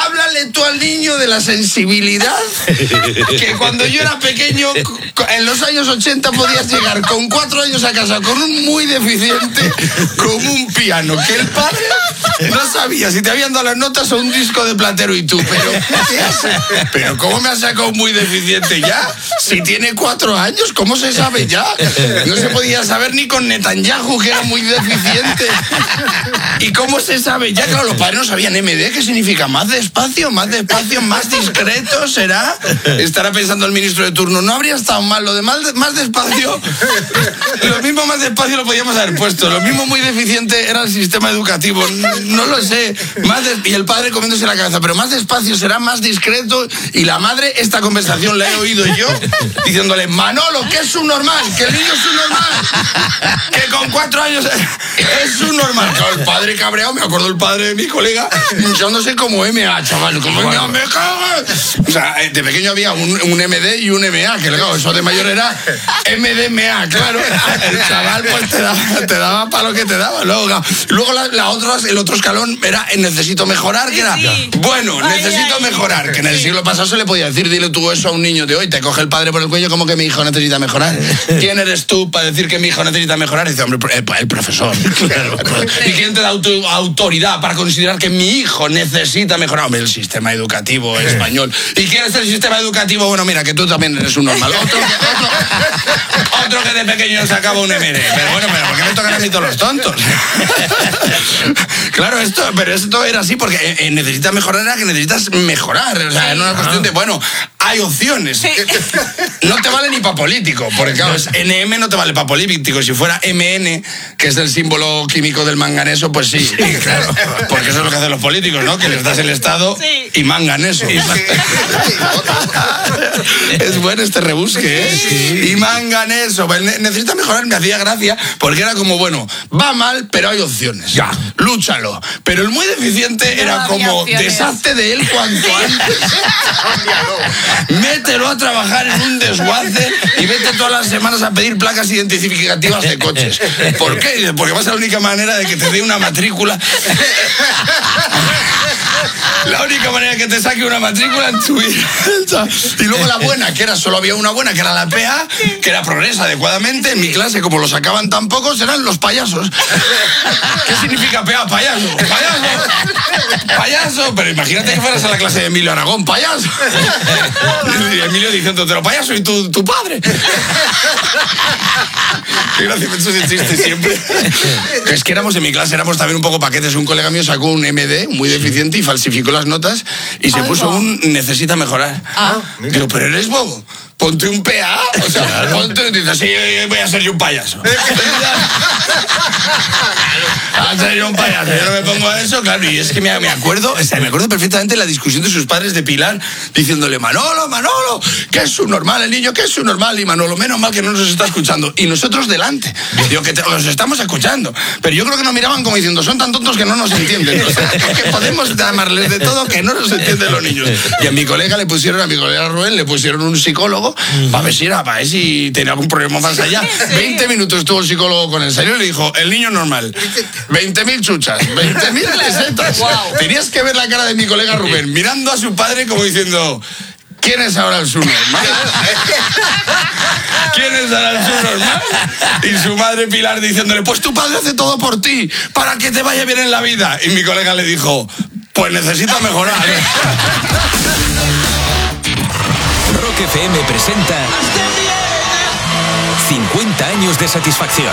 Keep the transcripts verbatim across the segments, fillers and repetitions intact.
háblale tú al niño de la sensibilidad que cuando yo era pequeño, en los años ochenta podías llegar con cuatro años a casa con un muy deficiente como un piano, que el padre no sabía si te habían dado las notas o un disco de Platero y tú, pero ¿qué hace? Pero ¿cómo me has sacado muy deficiente ya? Si tiene cuatro años, ¿cómo se sabe ya? No se podía saber ni con Netanyahu, que era muy deficiente. ¿Y cómo se sabe ya? Claro, los padres no sabían M D, ¿qué significa? Más despacio, más despacio, más discreto, ¿será? Estará pensando el ministro de turno, no habría estado mal, lo de más, más despacio, lo mismo más despacio lo podíamos haber puesto, lo mismo muy deficiente era el sistema educativo, no lo sé, más des... y el padre comiéndose la cabeza, pero más despacio será más discreto, y la madre, esta conversación la he oído yo, diciéndole, Manolo, que es un normal, que el niño es un normal, que con cuatro años es un normal. Claro, el padre cabreado, me acuerdo el padre de mi colega, hinchándose como M A, chaval, como M A, me cago. O sea, de pequeño había un, un M D y un M A, que claro, eso de mayor era M D M A, claro. El chaval pues te daba, te daba para lo que te daba. Luego, luego la, la otra, el otro escalón era necesito mejorar, que era, sí. bueno, Ay, necesito ay, mejorar, que en el siglo pasado se le podía decir, dile tú eso a un niño de hoy, te coge el padre por el cuello como que mi hijo necesita mejorar. ¿Quién eres tú para decir que mi hijo necesita mejorar? Y dice, hombre, el, el profesor. Claro. ¿Y quién te da auto, autoridad para considerar que mi hijo necesita mejorar? Hombre, el sistema educativo español. ¿Y quién es el sistema educativo? Bueno, mira, que tú también eres un normal. Otro que, otro, otro que de pequeño sacaba un M D. Pero bueno, pero ¿por qué me tocan a mí todos los tontos? Claro, esto, pero esto era así porque eh, necesitas mejorar, era que necesitas mejorar. O sea, sí. Era una cuestión de, bueno, hay opciones. Sí. No te vale ni para político, porque claro, es N M no te vale para político. Si fuera M N, que es el símbolo químico del manganeso, pues sí, sí, claro. Porque eso es lo que hacen los políticos, ¿no? Que les das el Estado sí. y manganeso. Sí. Es bueno este rebusque, ¿eh? Sí. Y manganeso. Necesita mejorar, me hacía gracia, porque era como, bueno, va mal, pero hay opciones. Ya. Lúchalo. Pero el muy deficiente no era como, deshazte de él cuanto antes. Mételo a trabajar en un desguace y vete todas las semanas a pedir placas identificativas de coches. ¿Por qué? Porque va a ser la única manera de que te dé una matrícula. La única manera que te saque una matrícula en tu vida. Y luego la buena, que era, solo había una buena, que era la P A, que era progresa adecuadamente. En mi clase, como lo sacaban tan pocos, eran los payasos. ¿Qué significa P A? Payaso. Payaso. Payaso. Pero imagínate que fueras a la clase de Emilio Aragón. Payaso. Y Emilio diciendo, pero payaso y tu, tu padre. Qué gracia, me ese chiste siempre. Es que éramos en mi clase, éramos también un poco paquetes. Un colega mío sacó un M D muy deficiente y falsificó las notas y se Ay, puso no. un necesita mejorar. Ah. Digo, pero eres bobo. Ponte un P A, o sea, claro. ponte, dices, sí, voy a ser yo un payaso. A ser yo un payaso, yo no me pongo a eso, claro, y es que me, me acuerdo, o sea, me acuerdo perfectamente la discusión de sus padres de Pilar, diciéndole, Manolo, Manolo, que es un normal el niño, que es un normal, y Manolo, menos mal que no nos está escuchando, y nosotros delante, digo, que te, os estamos escuchando, pero yo creo que nos miraban como diciendo, son tan tontos que no nos entienden, o sea, que podemos llamarles de todo que no nos entienden los niños. Y a mi colega le pusieron, a mi colega Rubén, le pusieron un psicólogo, para ver si era, para ver si tenía algún problema más allá. veinte minutos estuvo el psicólogo con el serio y le dijo, el niño normal, veinte mil chuchas, veinte mil pesetas. Wow. Tenías que ver la cara de mi colega Rubén, mirando a su padre como diciendo, ¿quién es ahora el subnormal? ¿Quién es ahora el subnormal? Y su madre Pilar diciéndole, pues tu padre hace todo por ti, para que te vaya bien en la vida. Y mi colega le dijo, pues necesita mejorar. Rock F M presenta cincuenta años de satisfacción.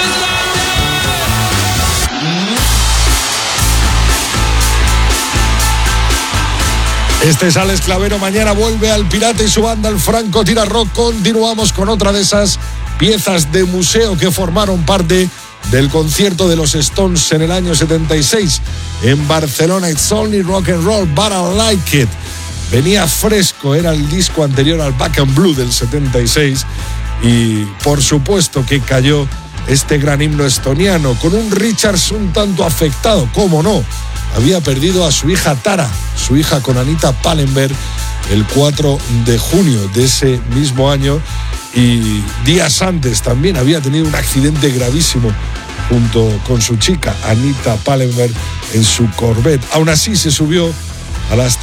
Este es Alex Clavero, mañana vuelve Al Pirata y su banda El Franco Tira Rock. Continuamos con otra de esas piezas de museo que formaron parte del concierto de los Stones en el año setenta y seis en Barcelona. It's only rock and roll, but I like it. Venía fresco, era el disco anterior al Back and Blue del setenta y seis y por supuesto que cayó este gran himno estoniano con un Richards un tanto afectado, ¿cómo no? Había perdido a su hija Tara, su hija con Anita Pallenberg, el cuatro de junio de ese mismo año y días antes también había tenido un accidente gravísimo junto con su chica Anita Pallenberg en su Corvette. Aún así se subió a las